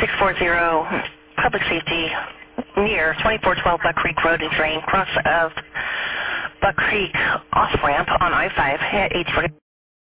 640 public safety near 2412 Buck Creek Road and Drain, cross of Buck Creek off ramp on I-5 at 840.